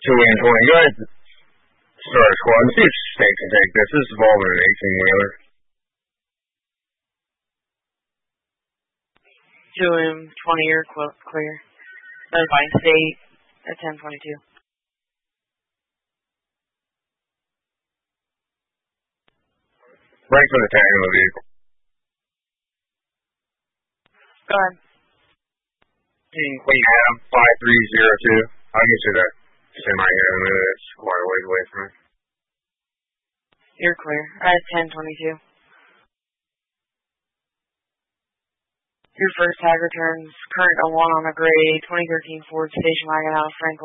2 and 20. Go ahead. Start a squad. See if State can take this. This is involving an 18-wheeler. 2 and 20, you're clear. Notifying State at 10:22. Break for the tag of the vehicle. Go ahead. Queen Adam 5302. I'll get you that semi here in a minute. It's quite a ways away from me. You're clear. At 10:22. Your first tag returns current 01 on a gray 2013 Ford station wagon out of Franklin.